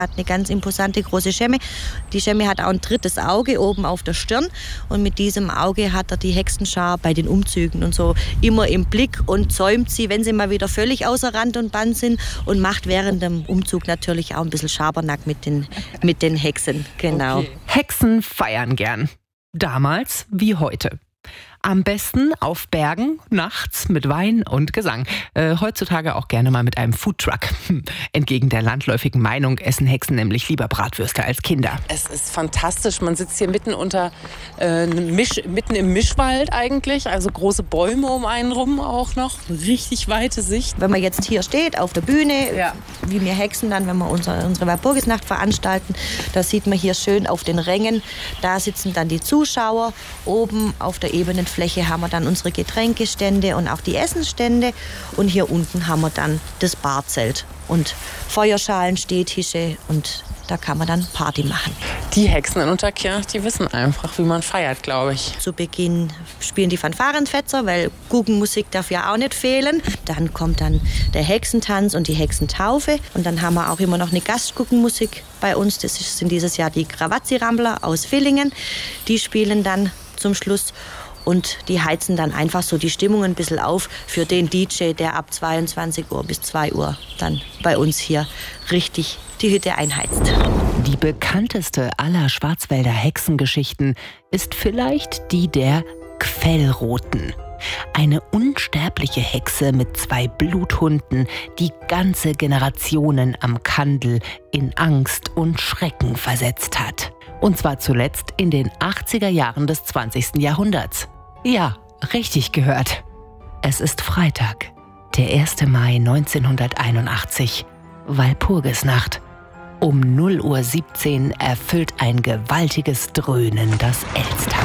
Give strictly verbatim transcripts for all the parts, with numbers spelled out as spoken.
Hat eine ganz imposante große Schemme. Die Schemme hat auch ein drittes Auge oben auf der Stirn. Und mit diesem Auge hat er die Hexenschar bei den Umzügen und so immer im Blick und zäumt sie, wenn sie mal wieder völlig außer Rand und Band sind. Und macht während dem Umzug natürlich auch ein bisschen Schabernack mit den, mit den Hexen. Genau. Okay. Hexen feiern gern. Damals wie heute. Am besten auf Bergen, nachts mit Wein und Gesang. Äh, heutzutage auch gerne mal mit einem Foodtruck. Hm. Entgegen der landläufigen Meinung essen Hexen nämlich lieber Bratwürste als Kinder. Es ist fantastisch. Man sitzt hier mitten unter äh, Misch, mitten im Mischwald eigentlich. Also große Bäume um einen rum auch noch. Richtig weite Sicht. Wenn man jetzt hier steht auf der Bühne, ja. wie wir Hexen dann, wenn wir unsere, unsere Walpurgisnacht veranstalten, da sieht man hier schön auf den Rängen. Da sitzen dann die Zuschauer. Oben auf der ebenen Fläche haben wir dann unsere Getränkestände und auch die Essensstände. Und hier unten haben wir dann das Barzelt und Feuerschalen, Stehtische und da kann man dann Party machen. Die Hexen in Unterkirch, die wissen einfach, wie man feiert, glaube ich. Zu Beginn spielen die Fanfarenfetzer, weil Guggenmusik darf ja auch nicht fehlen. Dann kommt dann der Hexentanz und die Hexentaufe. Und dann haben wir auch immer noch eine Gastguggenmusik bei uns. Das sind dieses Jahr die Gravazzi-Rambler aus Villingen. Die spielen dann zum Schluss. Und die heizen dann einfach so die Stimmung ein bisschen auf für den D J, der ab zweiundzwanzig Uhr bis zwei Uhr dann bei uns hier richtig die Hütte einheizt. Die bekannteste aller Schwarzwälder Hexengeschichten ist vielleicht die der Quellroten. Eine unsterbliche Hexe mit zwei Bluthunden, die ganze Generationen am Kandel in Angst und Schrecken versetzt hat. Und zwar zuletzt in den achtziger Jahren des zwanzigsten Jahrhunderts. Ja, richtig gehört. Es ist Freitag, der erste Mai neunzehnhunderteinundachtzig, Walpurgisnacht. Um null Uhr siebzehn erfüllt ein gewaltiges Dröhnen das Elztal.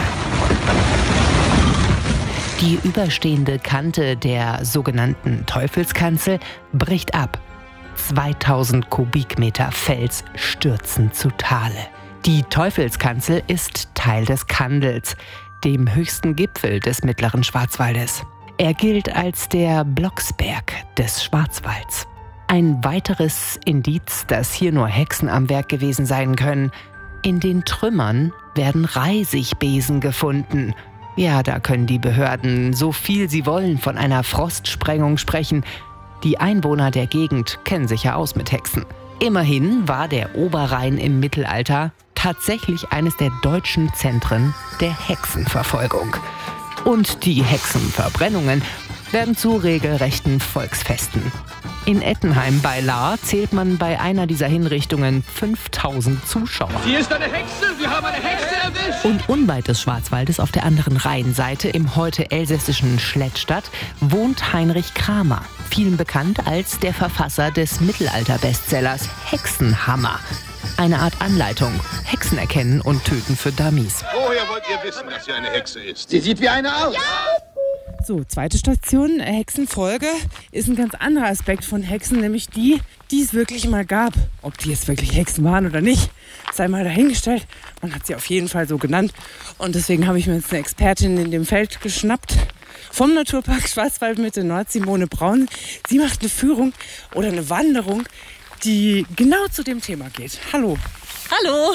Die überstehende Kante der sogenannten Teufelskanzel bricht ab. zweitausend Kubikmeter Fels stürzen zu Tale. Die Teufelskanzel ist Teil des Kandels, dem höchsten Gipfel des mittleren Schwarzwaldes. Er gilt als der Blocksberg des Schwarzwalds. Ein weiteres Indiz, dass hier nur Hexen am Werk gewesen sein können. In den Trümmern werden Reisigbesen gefunden. Ja, da können die Behörden so viel sie wollen von einer Frostsprengung sprechen. Die Einwohner der Gegend kennen sich ja aus mit Hexen. Immerhin war der Oberrhein im Mittelalter tatsächlich eines der deutschen Zentren der Hexenverfolgung. Und die Hexenverbrennungen werden zu regelrechten Volksfesten. In Ettenheim bei Lahr zählt man bei einer dieser Hinrichtungen fünftausend Zuschauer. Hier ist eine Hexe, wir haben eine Hexe erwischt! Und unweit des Schwarzwaldes auf der anderen Rheinseite, im heute elsässischen Schlettstadt, wohnt Heinrich Kramer, vielen bekannt als der Verfasser des Mittelalter-Bestsellers Hexenhammer. Eine Art Anleitung, Hexen erkennen und töten für Dummies. Woher wollt ihr wissen, dass sie eine Hexe ist? Sie sieht wie eine aus! Ja! So, zweite Station, Hexenfolge, ist ein ganz anderer Aspekt von Hexen, nämlich die, die es wirklich mal gab. Ob die jetzt wirklich Hexen waren oder nicht, sei mal dahingestellt. Man hat sie auf jeden Fall so genannt. Und deswegen habe ich mir jetzt eine Expertin in dem Feld geschnappt. Vom Naturpark Schwarzwaldmitte Nord, Simone Braun. Sie macht eine Führung oder eine Wanderung, die genau zu dem Thema geht. Hallo. Hallo.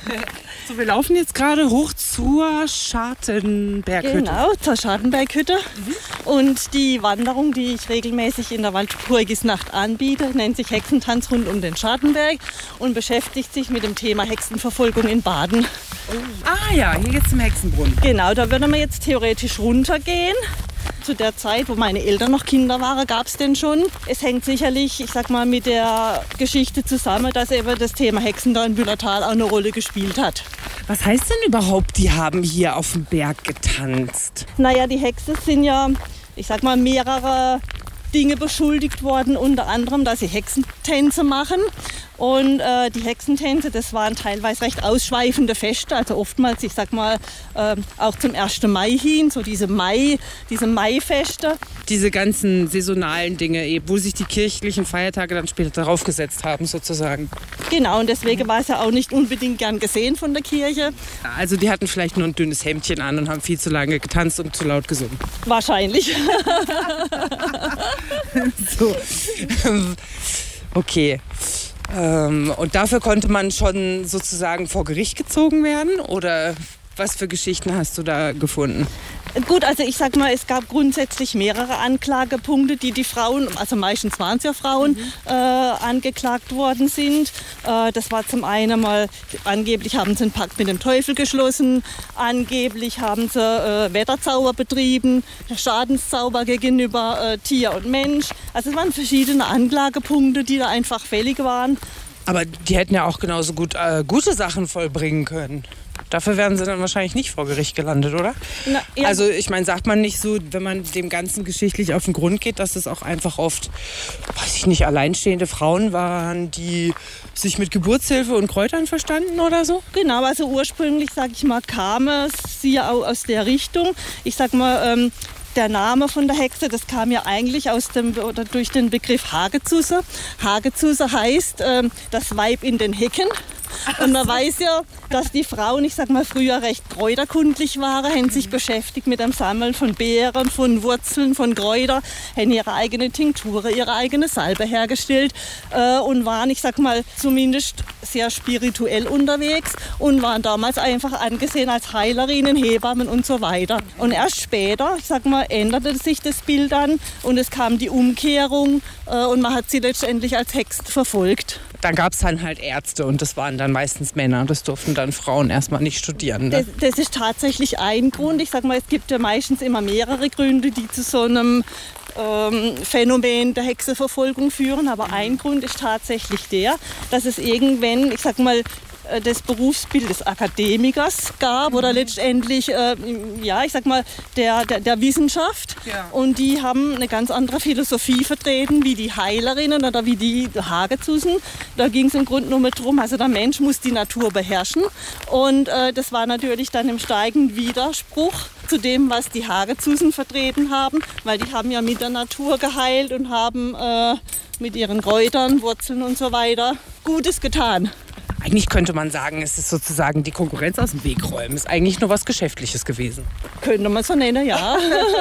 So, wir laufen jetzt gerade hoch zur Schartenberghütte. Genau, zur Schartenberghütte. Mhm. Und die Wanderung, die ich regelmäßig in der Walpurgisnacht anbiete, nennt sich Hexentanz rund um den Schartenberg und beschäftigt sich mit dem Thema Hexenverfolgung in Baden. Oh. Ah ja, hier geht's zum Hexenbrunnen. Genau, da würden wir jetzt theoretisch runtergehen. Zu der Zeit, wo meine Eltern noch Kinder waren, gab es den schon. Es hängt sicherlich, ich sag mal, mit der Geschichte zusammen, dass eben das Thema Hexen da in Büllertal auch eine Rolle gespielt hat. Was heißt denn überhaupt, die haben hier auf dem Berg getanzt? Naja, die Hexen sind ja, ich sag mal, mehrere Dinge beschuldigt worden, unter anderem, dass sie Hexentänze machen. Und äh, die Hexentänze, das waren teilweise recht ausschweifende Feste, also oftmals, ich sag mal, äh, auch zum ersten Mai hin, so diese Mai, diese Maifeste. Diese ganzen saisonalen Dinge, wo sich die kirchlichen Feiertage dann später draufgesetzt haben, sozusagen. Genau, und deswegen war es ja auch nicht unbedingt gern gesehen von der Kirche. Also die hatten vielleicht nur ein dünnes Hemdchen an und haben viel zu lange getanzt und zu laut gesungen. Wahrscheinlich. So. Okay. Ähm, und dafür konnte man schon sozusagen vor Gericht gezogen werden? Oder was für Geschichten hast du da gefunden? Gut, also ich sag mal, es gab grundsätzlich mehrere Anklagepunkte, die die Frauen, also meistens waren es ja Frauen, mhm. äh, angeklagt worden sind. Äh, das war zum einen mal, angeblich haben sie einen Pakt mit dem Teufel geschlossen, angeblich haben sie äh, Wetterzauber betrieben, Schadenszauber gegenüber äh, Tier und Mensch. Also es waren verschiedene Anklagepunkte, die da einfach fällig waren. Aber die hätten ja auch genauso gut äh, gute Sachen vollbringen können. Dafür wären sie dann wahrscheinlich nicht vor Gericht gelandet, oder? Na, ja. Also ich meine, sagt man nicht so, wenn man dem Ganzen geschichtlich auf den Grund geht, dass es auch einfach oft, weiß ich nicht, alleinstehende Frauen waren, die sich mit Geburtshilfe und Kräutern verstanden oder so? Genau, also ursprünglich, sag ich mal, kam es sie ja auch aus der Richtung. Ich sag mal, ähm, der Name von der Hexe, das kam ja eigentlich aus dem, oder durch den Begriff Hagezusse. Hagezusse heißt ähm, das Weib in den Hecken. Und man weiß ja, dass die Frauen, ich sag mal, früher recht kräuterkundlich waren, haben sich beschäftigt mit dem Sammeln von Beeren, von Wurzeln, von Kräutern, haben ihre eigene Tinktur, ihre eigene Salbe hergestellt äh, und waren, ich sag mal, zumindest sehr spirituell unterwegs und waren damals einfach angesehen als Heilerinnen, Hebammen und so weiter. Und erst später, ich sag mal, änderte sich das Bild dann und es kam die Umkehrung äh, und man hat sie letztendlich als Hexen verfolgt. Dann gab es dann halt Ärzte und das waren dann meistens Männer. Das durften dann Frauen erstmal nicht studieren. Ne? Das, das ist tatsächlich ein Grund. Ich sag mal, es gibt ja meistens immer mehrere Gründe, die zu so einem ähm, Phänomen der Hexenverfolgung führen. Aber ein Grund ist tatsächlich der, dass es irgendwann, ich sag mal, das Berufsbild des Akademikers gab mhm. oder letztendlich, äh, ja, ich sag mal, der, der, der Wissenschaft. Ja. Und die haben eine ganz andere Philosophie vertreten, wie die Heilerinnen oder wie die Hagezusen. Da ging es im Grunde nur darum, also der Mensch muss die Natur beherrschen. Und äh, das war natürlich dann im steigenden Widerspruch zu dem, was die Hagezusen vertreten haben, weil die haben ja mit der Natur geheilt und haben äh, mit ihren Kräutern, Wurzeln und so weiter Gutes getan. Eigentlich könnte man sagen, es ist sozusagen die Konkurrenz aus dem Weg räumen. Ist eigentlich nur was Geschäftliches gewesen. Könnte man so nennen, ja.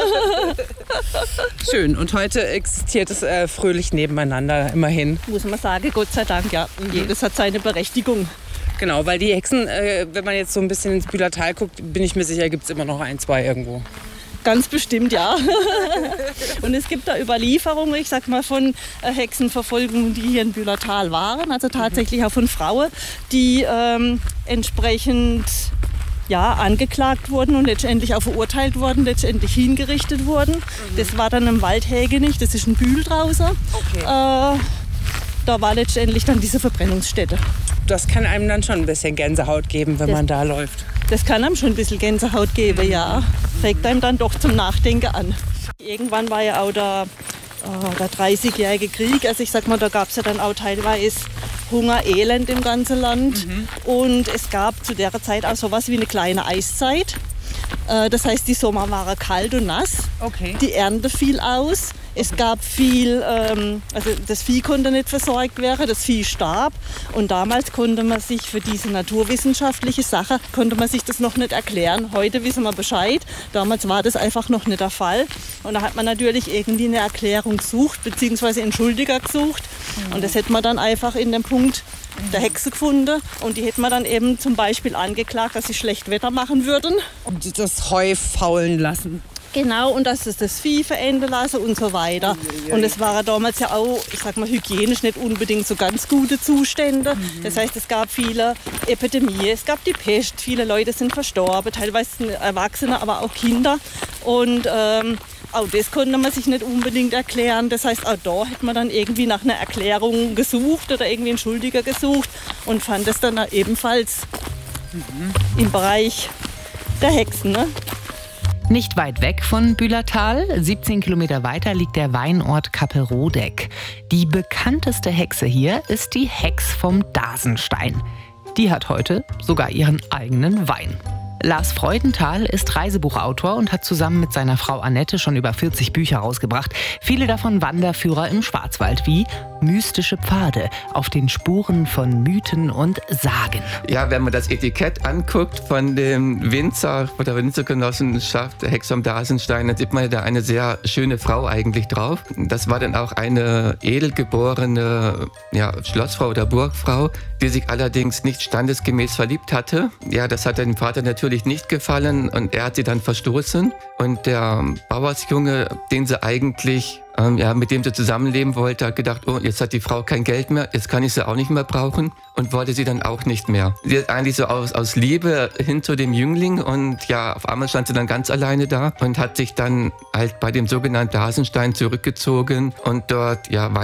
Schön. Und heute existiert es äh, fröhlich nebeneinander, immerhin. Muss man sagen, Gott sei Dank, ja. Mhm. Jedes hat seine Berechtigung. Genau, weil die Hexen, äh, wenn man jetzt so ein bisschen ins Bühlertal guckt, bin ich mir sicher, gibt es immer noch ein, zwei irgendwo. Ganz bestimmt, ja. Und es gibt da Überlieferungen, ich sag mal, von äh, Hexenverfolgungen, die hier in Bühlertal waren. Also tatsächlich auch von Frauen, die ähm, entsprechend ja, angeklagt wurden und letztendlich auch verurteilt wurden, letztendlich hingerichtet wurden. Mhm. Das war dann im Waldhägenich, das ist ein Bühl draußen. Okay. Äh, da war letztendlich dann diese Verbrennungsstätte. Das kann einem dann schon ein bisschen Gänsehaut geben, wenn das, man da läuft. Das kann einem schon ein bisschen Gänsehaut geben, ja. Regt einem dann doch zum Nachdenken an. Irgendwann war ja auch der, äh, der dreißigjährige Krieg. Also ich sag mal, da gab es ja dann auch teilweise Hunger, Elend im ganzen Land. Mhm. Und es gab zu der Zeit auch sowas wie eine kleine Eiszeit. Äh, das heißt, die Sommer waren kalt und nass. Okay. Die Ernte fiel aus. Es gab viel, ähm, also das Vieh konnte nicht versorgt werden, das Vieh starb. Und damals konnte man sich für diese naturwissenschaftliche Sache, konnte man sich das noch nicht erklären. Heute wissen wir Bescheid. Damals war das einfach noch nicht der Fall. Und da hat man natürlich irgendwie eine Erklärung gesucht, beziehungsweise Entschuldiger gesucht. Mhm. Und das hätte man dann einfach in dem Punkt der Hexe gefunden. Und die hätte man dann eben zum Beispiel angeklagt, dass sie schlecht Wetter machen würden. Und das Heu faulen lassen. Genau, und dass es das Vieh verenden lassen und so weiter. Und es waren damals ja auch, ich sag mal, hygienisch nicht unbedingt so ganz gute Zustände. Mhm. Das heißt, es gab viele Epidemien, es gab die Pest, viele Leute sind verstorben, teilweise Erwachsene, aber auch Kinder. Und ähm, auch das konnte man sich nicht unbedingt erklären. Das heißt, auch da hätte man dann irgendwie nach einer Erklärung gesucht oder irgendwie einen Schuldiger gesucht und fand es dann ebenfalls mhm. im Bereich der Hexen. Ne? Nicht weit weg von Bühlertal, siebzehn Kilometer weiter, liegt der Weinort Kappelrodeck. Die bekannteste Hexe hier ist die Hex vom Dasenstein. Die hat heute sogar ihren eigenen Wein. Lars Freudenthal ist Reisebuchautor und hat zusammen mit seiner Frau Annette schon über vierzig Bücher rausgebracht. Viele davon Wanderführer im Schwarzwald wie Mystische Pfade auf den Spuren von Mythen und Sagen. Ja, wenn man das Etikett anguckt von dem Winzer, von der Winzergenossenschaft Hexum Dasenstein, dann sieht man da eine sehr schöne Frau eigentlich drauf. Das war dann auch eine edelgeborene ja, Schlossfrau oder Burgfrau, die sich allerdings nicht standesgemäß verliebt hatte. Ja, das hat dem Vater natürlich nicht gefallen und er hat sie dann verstoßen. Und der Bauersjunge, den sie eigentlich, ähm, ja, mit dem sie zusammenleben wollte, hat gedacht, oh, jetzt hat die Frau kein Geld mehr, jetzt kann ich sie auch nicht mehr brauchen und wollte sie dann auch nicht mehr. Sie ist eigentlich so aus, aus Liebe hin zu dem Jüngling und ja, auf einmal stand sie dann ganz alleine da und hat sich dann halt bei dem sogenannten Dasenstein zurückgezogen und dort, ja,